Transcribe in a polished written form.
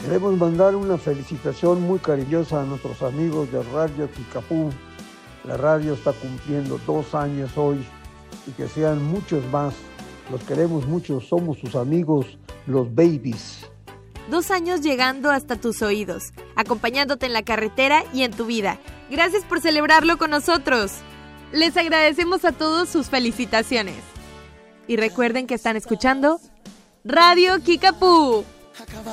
Queremos mandar una felicitación muy cariñosa a nuestros amigos de Radio Kikapú. La radio está cumpliendo 2 años hoy y que sean muchos más. Los queremos mucho, somos sus amigos, los babies. 2 años llegando hasta tus oídos, acompañándote en la carretera y en tu vida. Gracias por celebrarlo con nosotros. Les agradecemos a todos sus felicitaciones. Y recuerden que están escuchando Radio Kikapú.